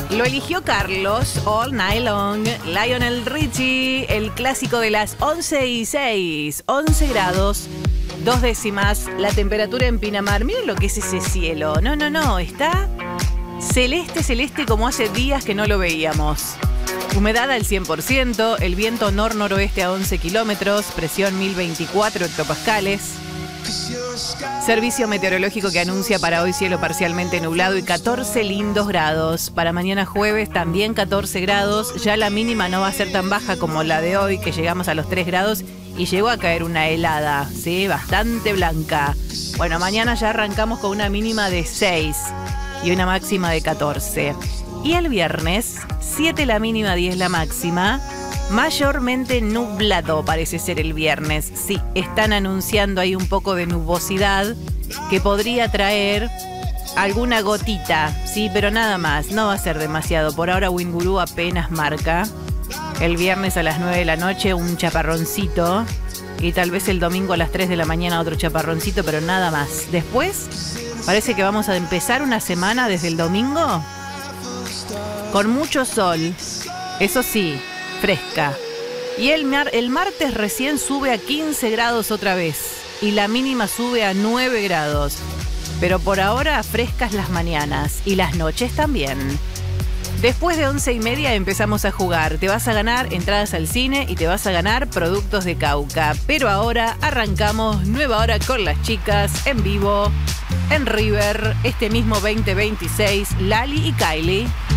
Lo eligió Carlos, All Night Long, Lionel Richie, el clásico de las 11:06, 11 grados, 2 décimas, la temperatura en Pinamar. Miren lo que es ese cielo. No, está celeste como hace días que no lo veíamos. Humedad al 100%, el viento nor-noroeste a 11 kilómetros, presión 1024 hectopascales. Servicio meteorológico que anuncia para hoy cielo parcialmente nublado y 14 lindos grados. Para mañana jueves también 14 grados. Ya la mínima no va a ser tan baja como la de hoy, que llegamos a los 3 grados y llegó a caer una helada, ¿sí? Bastante blanca. Bueno, mañana ya arrancamos con una mínima de 6 y una máxima de 14. Y el viernes, 7 la mínima, 10 la máxima. Mayormente nublado parece ser el viernes. Sí, están anunciando ahí un poco de nubosidad que podría traer alguna gotita, sí, pero nada más. No va a ser demasiado. Por ahora Winburu apenas marca. El viernes a las 9 de la noche un chaparroncito. Y tal vez el domingo a las 3 de la mañana otro chaparroncito, pero nada más. Después parece que vamos a empezar una semana desde el domingo con mucho sol. Eso sí, fresca. Y el martes recién sube a 15 grados otra vez. Y la mínima sube a 9 grados. Pero por ahora frescas las mañanas. Y las noches también. Después de 11:30 empezamos a jugar. Te vas a ganar entradas al cine y te vas a ganar productos de Cauca. Pero ahora arrancamos nueva hora con las chicas en vivo en River. Este mismo 2026, Lali y Kylie.